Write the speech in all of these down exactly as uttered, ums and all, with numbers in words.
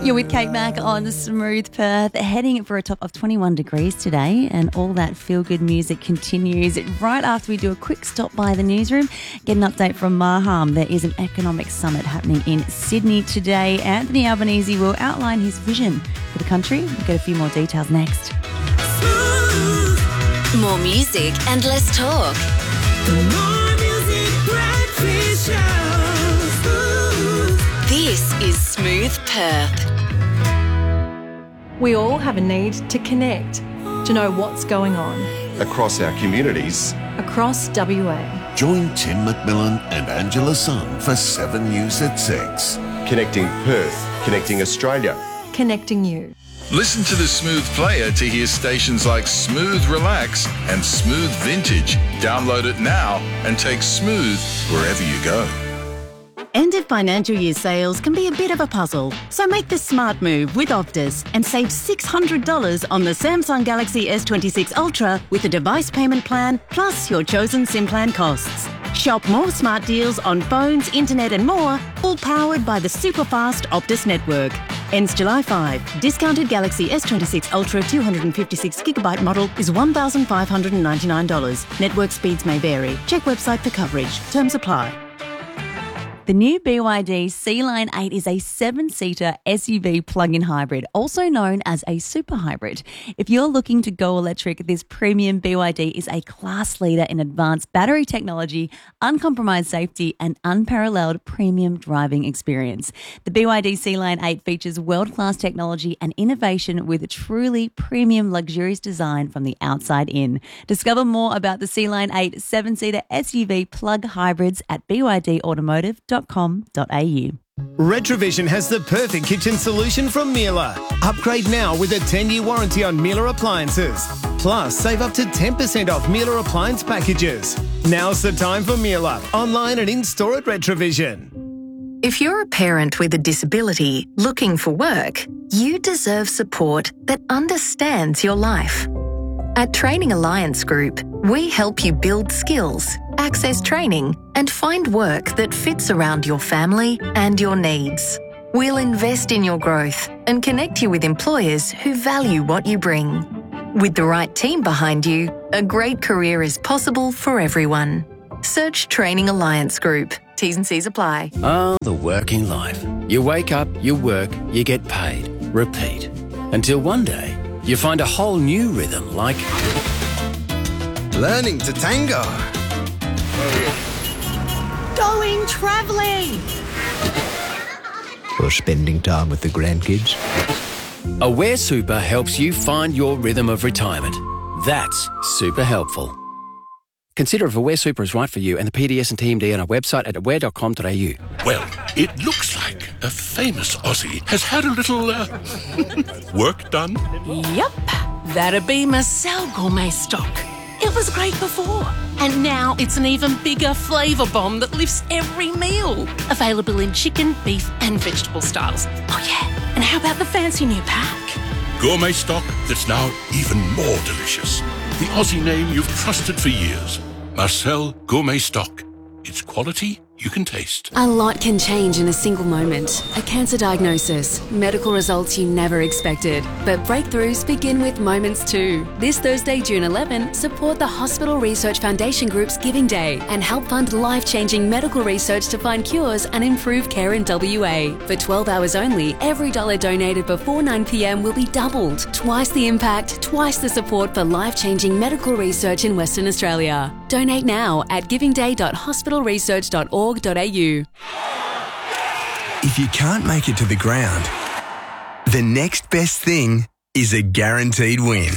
You're with Kate Mack on Smooth Perth, heading for a top of twenty-one degrees today, and all that feel-good music continues right after we do a quick stop by the newsroom. Get an update from Maham. There is an economic summit happening in Sydney today. Anthony Albanese will outline his vision for the country. We'll get a few more details next. More music and less talk. More music, breakfast show. This is Smooth Perth. We all have a need to connect, to know what's going on across our communities, across W A. Join Tim McMillan and Angela Sun for seven News at six. Connecting Perth, connecting Australia. Connecting you. Listen to the Smooth Player to hear stations like Smooth Relax and Smooth Vintage. Download it now and take Smooth wherever you go. End of financial year sales can be a bit of a puzzle, so make the smart move with Optus and save six hundred dollars on the Samsung Galaxy S twenty-six Ultra with a device payment plan plus your chosen SIM plan costs. Shop more smart deals on phones, internet and more, all powered by the super fast Optus network. Ends July fifth. Discounted Galaxy S twenty-six Ultra two hundred fifty-six gigabyte model is one thousand five hundred ninety-nine dollars. Network speeds may vary. Check website for coverage. Terms apply. The new B Y D C-Line eight is a seven-seater S U V plug-in hybrid, also known as a super hybrid. If you're looking to go electric, this premium B Y D is a class leader in advanced battery technology, uncompromised safety and unparalleled premium driving experience. The B Y D C-Line eight features world-class technology and innovation with truly premium luxurious design from the outside in. Discover more about the C-Line eight seven-seater S U V plug hybrids at b y d automotive dot com dot a u. Retrovision has the perfect kitchen solution from Miele. Upgrade now with a ten-year warranty on Miele appliances. Plus, save up to ten percent off Miele appliance packages. Now's the time for Miele. Online and in-store at Retrovision. If you're a parent with a disability looking for work, you deserve support that understands your life. At Training Alliance Group, we help you build skills, access training, and find work that fits around your family and your needs. We'll invest in your growth and connect you with employers who value what you bring. With the right team behind you, a great career is possible for everyone. Search Training Alliance Group. T's and C's apply. Ah, the working life. You wake up, you work, you get paid. Repeat. Until one day, you find a whole new rhythm like learning to tango, going travelling, or spending time with the grandkids. Aware Super helps you find your rhythm of retirement. That's super helpful. Consider if Aware Super is right for you and the P D S and T M D on our website at aware dot com dot a u. Well, it looks like a famous Aussie has had a little uh, work done. Yep, that'd be Marcel Gourmet Stock. It was great before, and now it's an even bigger flavour bomb that lifts every meal. Available in chicken, beef and vegetable styles. Oh yeah, and how about the fancy new pack? Gourmet Stock that's now even more delicious. The Aussie name you've trusted for years. Marcel Gourmet Stock. It's quality you can taste. A lot can change in a single moment. A cancer diagnosis, medical results you never expected. But breakthroughs begin with moments too. This Thursday, June eleventh, support the Hospital Research Foundation Group's Giving Day and help fund life-changing medical research to find cures and improve care in W A. For twelve hours only, every dollar donated before nine p m will be doubled. Twice the impact, twice the support for life-changing medical research in Western Australia. Donate now at giving day dot hospital research dot org dot a u. If you can't make it to the ground, the next best thing is a guaranteed win.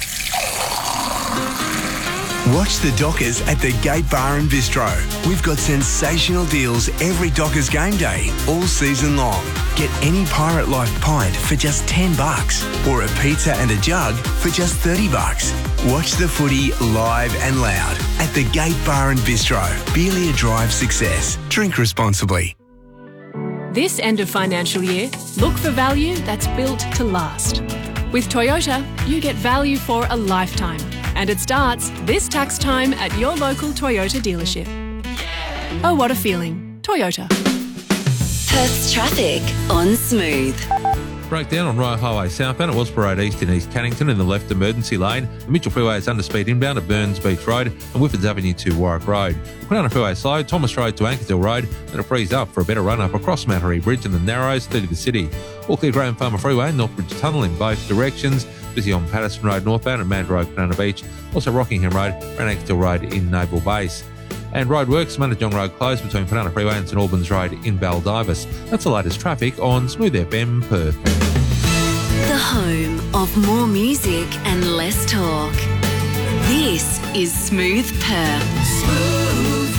Watch the Dockers at the Gate Bar and Bistro. We've got sensational deals every Dockers game day, all season long. Get any Pirate Life pint for just ten bucks, or a pizza and a jug for just thirty bucks. Watch the footy live and loud at the Gate Bar and Bistro. Beelia Drive Success. Drink responsibly. This end of financial year, look for value that's built to last. With Toyota, you get value for a lifetime. And it starts this tax time at your local Toyota dealership. Oh, what a feeling. Toyota. Perth's traffic on Smooth. breakdown on Rye Highway southbound at Wilkesboro Road East in East Cannington in the left emergency lane. The Mitchell Freeway is under speed inbound at Burns Beach Road and Whiffords Avenue to Warwick Road. Crown Freeway slow, Thomas Road to Ankersdale Road, and it frees up for a better run up across Mattery Bridge and the Narrows through to the city. All clear Graham Farmer Freeway, Northbridge Tunnel in both directions. Busy on Patterson Road northbound and Mad Road, Banana Beach. Also Rockingham Road and Ankersdale Road in Naval Base. And roadworks, Mundadyong Road closed between Penana Freeway and St Albans Road in Baldivis. That's the latest traffic on Smooth F M Perth. The home of more music and less talk. This is Smooth Perth. Smooth.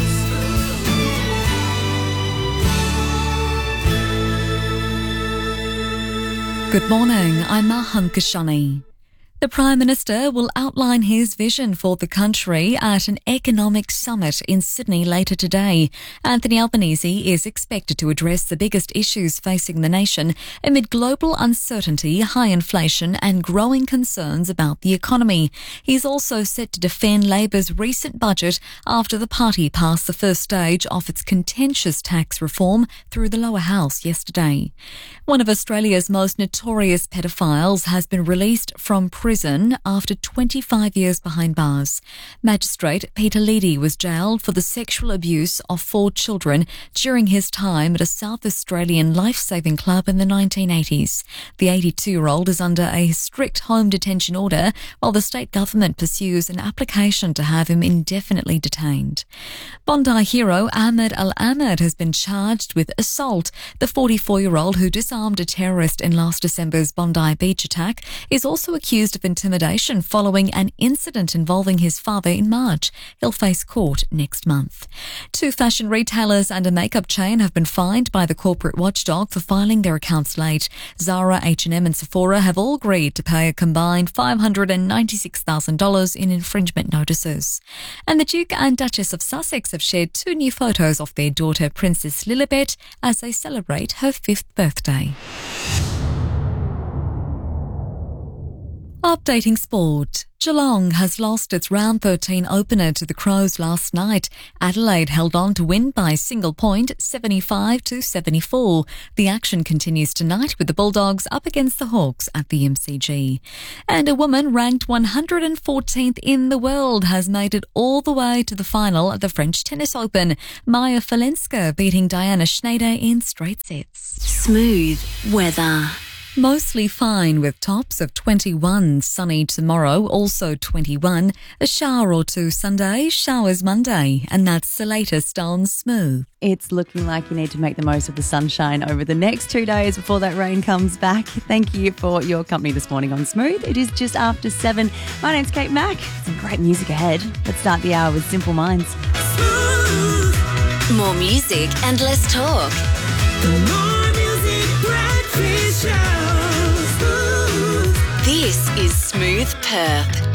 Good morning, I'm Maham Kashani. The Prime Minister will outline his vision for the country at an economic summit in Sydney later today. Anthony Albanese is expected to address the biggest issues facing the nation amid global uncertainty, high inflation and growing concerns about the economy. He's also set to defend Labor's recent budget after the party passed the first stage of its contentious tax reform through the lower house yesterday. One of Australia's most notorious pedophiles has been released from prison Prison after twenty-five years behind bars. Magistrate Peter Leedy was jailed for the sexual abuse of four children during his time at a South Australian life-saving club in the nineteen eighties. The eighty-two-year-old is under a strict home detention order while the state government pursues an application to have him indefinitely detained. Bondi hero Ahmed Al-Ahmed has been charged with assault. The forty-four-year-old who disarmed a terrorist in last December's Bondi Beach attack is also accused of intimidation following an incident involving his father in March. He'll face court next month. Two fashion retailers and a makeup chain have been fined by the corporate watchdog for filing their accounts late. Zara, H and M and Sephora have all agreed to pay a combined five hundred ninety-six thousand dollars in infringement notices. And the Duke and Duchess of Sussex have shared two new photos of their daughter Princess Lilibet as they celebrate her fifth birthday. Updating sport. Geelong has lost its round thirteen opener to the Crows last night. Adelaide held on to win by a single point, seventy-five to seventy-four. The action continues tonight with the Bulldogs up against the Hawks at the M C G. And a woman ranked one hundred fourteenth in the world has made it all the way to the final at the French Tennis Open. Maya Falenska beating Diana Schneider in straight sets. Smooth weather. Mostly fine with tops of twenty-one, sunny tomorrow, also twenty-one, a shower or two Sunday, showers Monday, and that's the latest on Smooth. It's looking like you need to make the most of the sunshine over the next two days before that rain comes back. Thank you for your company this morning on Smooth. It is just after seven. My name's Kate Mack. Some great music ahead. Let's start the hour with Simple Minds. More music and less talk. More music, breakfast show. This is Smooth Perth.